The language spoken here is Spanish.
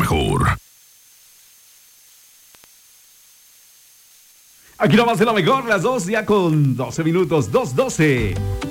mejor. Aquí nomás en la mejor, las 2 ya con 12 minutos, 2:12.